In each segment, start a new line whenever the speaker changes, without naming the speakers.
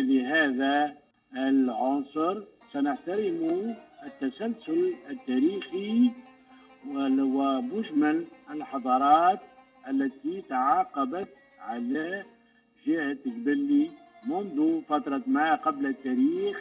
لهذا العنصر سنحترم التسلسل التاريخي ومجمل الحضارات التي تعاقبت على جهة قبلي منذ فترة ما قبل التاريخ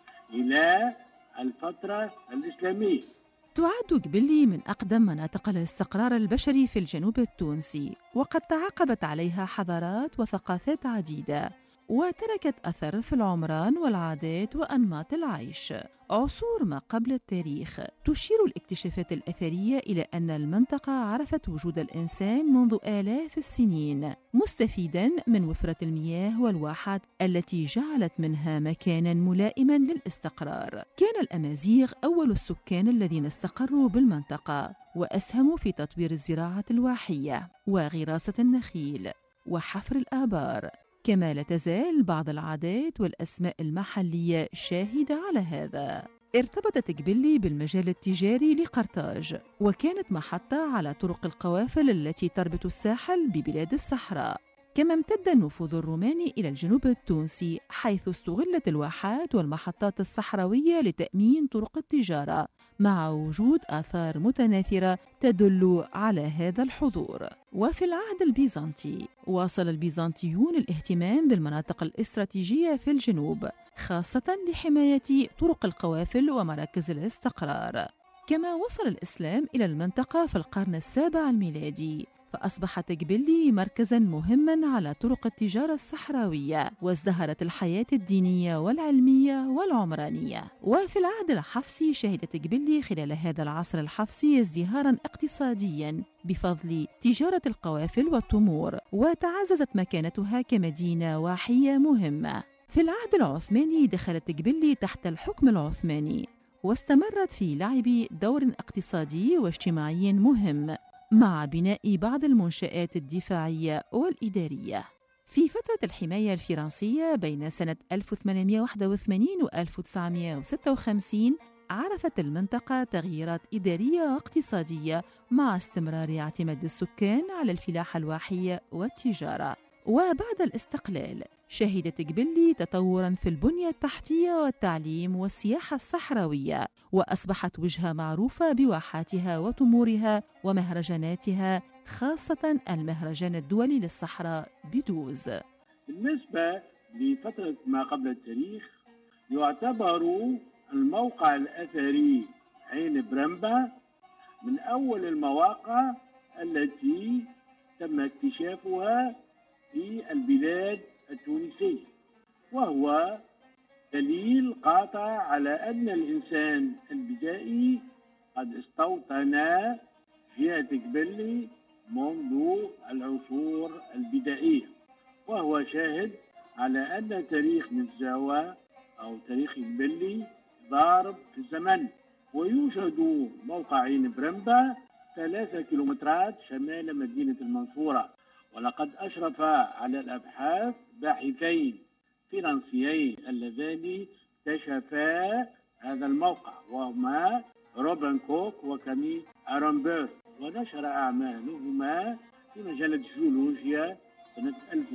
إلى الفترة الإسلامية.
تعد قبلي من أقدم مناطق الاستقرار البشري في الجنوب التونسي، وقد تعاقبت عليها حضارات وثقافات عديدة، وتركت أثر في العمران والعادات وأنماط العيش عصور ما قبل التاريخ. تشير الاكتشافات الأثرية إلى أن المنطقة عرفت وجود الإنسان منذ آلاف السنين، مستفيداً من وفرة المياه والواحات التي جعلت منها مكاناً ملائماً للاستقرار. كان الأمازيغ أول السكان الذين استقروا بالمنطقة، وأسهموا في تطوير الزراعة الواحية وغراسة النخيل وحفر الآبار، كما لا تزال بعض العادات والأسماء المحلية شاهدة على هذا. ارتبطت قبلي بالمجال التجاري لقرطاج، وكانت محطة على طرق القوافل التي تربط الساحل ببلاد الصحراء. كما امتد النفوذ الروماني إلى الجنوب التونسي، حيث استغلت الواحات والمحطات الصحراوية لتأمين طرق التجارة، مع وجود آثار متناثرة تدل على هذا الحضور. وفي العهد البيزنطي، واصل البيزنطيون الاهتمام بالمناطق الاستراتيجية في الجنوب، خاصة لحماية طرق القوافل ومراكز الاستقرار. كما وصل الإسلام إلى المنطقة في القرن السابع الميلادي، فأصبحت قبلي مركزاً مهماً على طرق التجارة الصحراوية، وازدهرت الحياة الدينية والعلمية والعمرانية. وفي العهد الحفصي شهدت قبلي خلال هذا العصر الحفصي ازدهاراً اقتصادياً بفضل تجارة القوافل والتمور، وتعززت مكانتها كمدينة واحية مهمة. في العهد العثماني دخلت قبلي تحت الحكم العثماني، واستمرت في لعب دور اقتصادي واجتماعي مهم، مع بناء بعض المنشآت الدفاعية والإدارية. في فترة الحماية الفرنسية بين سنة 1881 و 1956 عرفت المنطقة تغييرات إدارية واقتصادية، مع استمرار اعتماد السكان على الفلاحة الواحية والتجارة. وبعد الاستقلال شهدت قبلي تطوراً في البنية التحتية والتعليم والسياحة الصحراوية، وأصبحت وجهة معروفة بواحاتها وتمورها ومهرجاناتها، خاصة المهرجان الدولي للصحراء بدوز.
بالنسبة لفترة ما قبل التاريخ، يعتبر الموقع الأثري عين برمبة من أول المواقع التي تم اكتشافها في البلاد التونسية، وهو دليل قاطع على أن الإنسان البدائي قد استوطن جهة قبلي منذ العصور البدائية، وهو شاهد على أن تاريخ نفزاوة أو تاريخ قبلي ضارب في الزمن. ويوجد موقع عين برمبة 3 كيلومترات شمال مدينة المنصورة، ولقد أشرف على الأبحاث باحثين فرنسيين اللذان اكتشفا هذا الموقع، وهما روبن كوك وكامي أرامبرغ، ونشر أعمالهما في مجلة الجيولوجيا سنة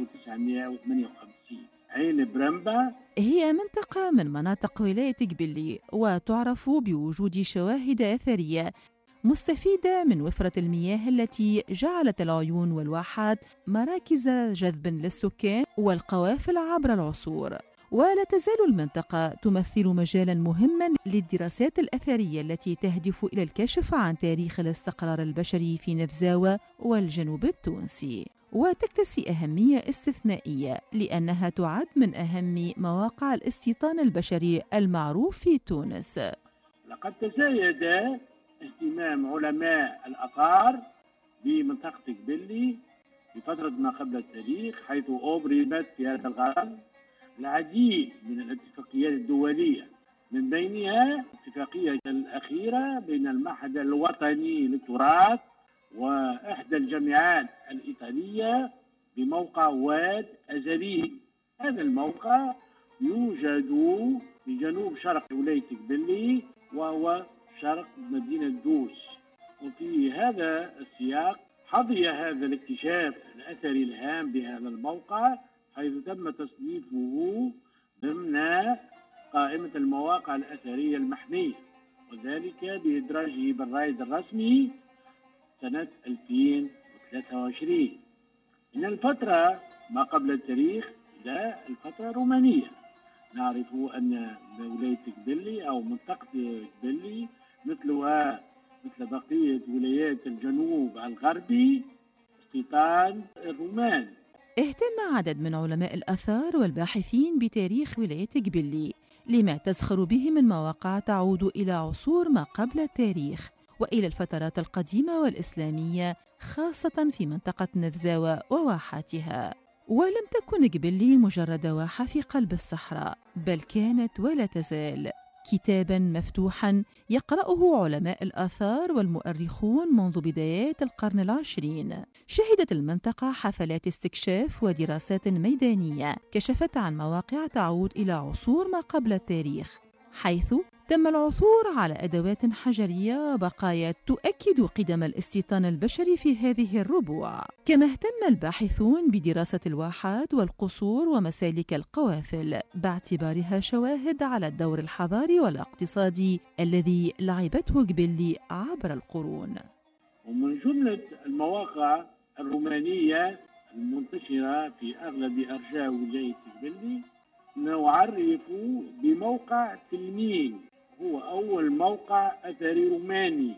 1958. عين برمبة
هي منطقة من مناطق ولاية قبلي، وتعرف بوجود شواهد أثرية مستفيدة من وفرة المياه التي جعلت العيون والواحات مراكز جذب للسكان والقوافل عبر العصور. ولا تزال المنطقة تمثل مجالاً مهماً للدراسات الأثرية التي تهدف إلى الكشف عن تاريخ الاستقرار البشري في نفزاوة والجنوب التونسي، وتكتسي أهمية استثنائية لأنها تعد من أهم مواقع الاستيطان البشري المعروف في تونس.
لقد تزايد اهتمام علماء الآثار بمنطقة قبلي في فترة ما قبل التاريخ، حيث أبرمت في هذا الغرض العديد من الاتفاقيات الدولية، من بينها الاتفاقية الأخيرة بين المعهد الوطني للتراث وإحدى الجامعات الإيطالية بموقع واد أزلين. هذا الموقع يوجد في جنوب شرق ولاية قبلي، وهو شرق مدينة دوس. وفي هذا السياق حظي هذا الاكتشاف الأثري الهام بهذا الموقع، حيث تم تصنيفه قائمة المواقع الأثرية المحمية، وذلك بإدراجه بالرائد الرسمي سنة 2023. إن الفترة ما قبل التاريخ إلى الفترة الرومانية. نعرف أن ولاية قبلي أو منطقة قبلي مثل بقية ولايات الجنوب الغربي استيطان الرومان.
اهتم عدد من علماء الآثار والباحثين بتاريخ ولاية قبلي لما تزخر به من مواقع تعود إلى عصور ما قبل التاريخ وإلى الفترات القديمة والإسلامية، خاصة في منطقة نفزاوة وواحاتها. ولم تكن قبلي مجرد واحة في قلب الصحراء، بل كانت ولا تزال كتاباً مفتوحاً يقرأه علماء الآثار والمؤرخون منذ بدايات القرن العشرين. شهدت المنطقة حفلات استكشاف ودراسات ميدانية كشفت عن مواقع تعود إلى عصور ما قبل التاريخ، حيث تم العثور على أدوات حجرية وبقايا تؤكد قدم الاستيطان البشري في هذه الربوع. كما اهتم الباحثون بدراسة الواحات والقصور ومسالك القوافل باعتبارها شواهد على الدور الحضاري والاقتصادي الذي لعبته قبلي عبر القرون.
ومن جملة المواقع الرومانية المنتشرة في أغلب أرجاء ولاية قبلي نعرف بموقع تلمين، هو أول موقع أثري روماني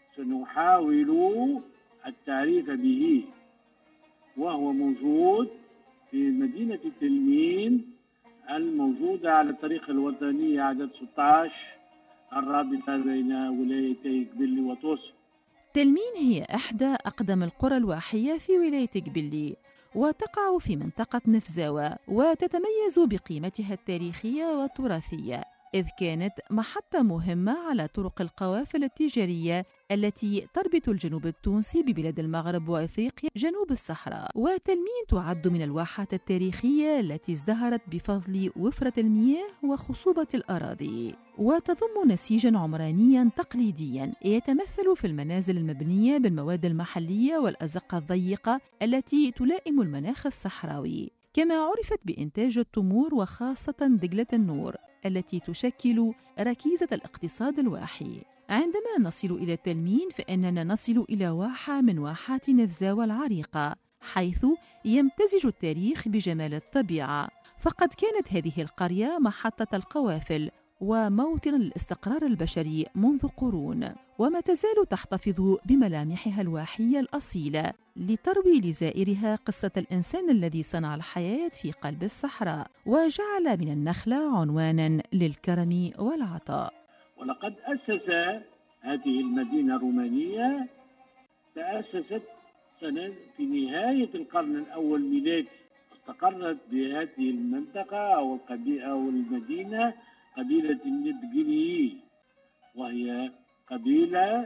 سنحاول التعريف به، وهو موجود في مدينة تلمين الموجودة على الطريق الوطني عدد 16 الرابطة بين ولايتي قبلي وطوس.
تلمين هي إحدى أقدم القرى الواحية في ولاية قبلي، وتقع في منطقة نفزاوة، وتتميز بقيمتها التاريخية والتراثية، إذ كانت محطة مهمة على طرق القوافل التجارية التي تربط الجنوب التونسي ببلاد المغرب وإفريقيا جنوب الصحراء. وتلمين تعد من الواحات التاريخية التي ازدهرت بفضل وفرة المياه وخصوبة الأراضي، وتضم نسيجاً عمرانياً تقليدياً يتمثل في المنازل المبنية بالمواد المحلية والأزقة الضيقة التي تلائم المناخ الصحراوي. كما عرفت بإنتاج التمور وخاصة دجلة النور التي تشكل ركيزة الاقتصاد الواحي. عندما نصل إلى تلمين فإننا نصل إلى واحة من واحات نفزاوة العريقة، حيث يمتزج التاريخ بجمال الطبيعة. فقد كانت هذه القرية محطة القوافل وموطن الاستقرار البشري منذ قرون، وما تزال تحتفظ بملامحها الواحية الأصيلة لتروي لزائرها قصة الإنسان الذي صنع الحياة في قلب الصحراء وجعل من النخلة عنوانا للكرم والعطاء.
ولقد أسس هذه المدينة الرومانية تأسست في نهاية القرن الأول ميلادي. استقرت بهذه المنطقة أو المدينة قبيلة الندقلي، وهي قبيلة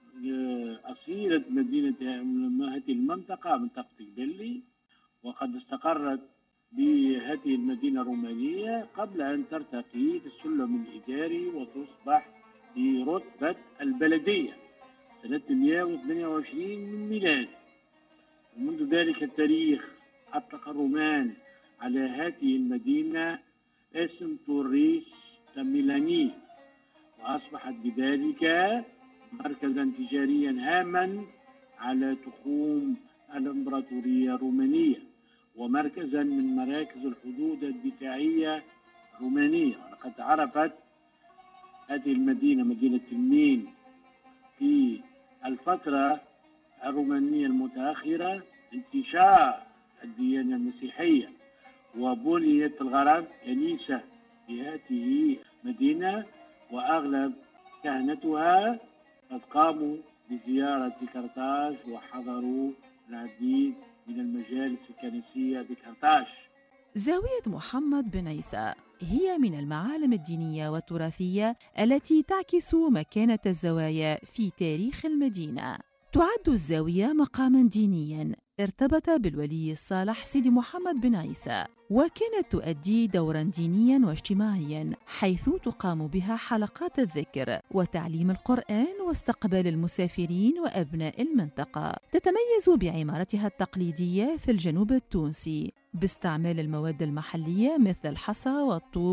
أصيلة مدينة هذه المنطقة منطقة قبلي، وقد استقرت بهذه المدينة الرومانية قبل أن ترتقي في السلم الإداري وتصبح في رتبة البلدية سنة 128 من ميلاد. ومنذ ذلك التاريخ أطلق الرومان على هذه المدينة اسم توريس ميلاني، وأصبحت بذلك مركزا تجاريا هاما على تخوم الإمبراطورية الرومانية، ومركزا من مراكز الحدود الدفاعية الرومانية. ولقد عرفت هذه المدينة مدينة تلمين في الفترة الرومانية المتأخرة انتشار الديانة المسيحية، وبنيت الغرب كنيسة في هذه المدينة، وأغلب كهنتها قد قاموا بزيارة قرطاج وحضروا العديد من المجالس الكنسية بقرطاج.
زاوية محمد بن عيسى هي من المعالم الدينية والتراثية التي تعكس مكانة الزوايا في تاريخ المدينة. تعد الزاوية مقاماً دينياً ارتبط بالولي الصالح سيدي محمد بن عيسى، وكانت تؤدي دوراً دينياً واجتماعياً، حيث تقام بها حلقات الذكر وتعليم القرآن واستقبال المسافرين وأبناء المنطقة. تتميز بعمارتها التقليدية في الجنوب التونسي باستعمال المواد المحلية مثل الحصى والطوب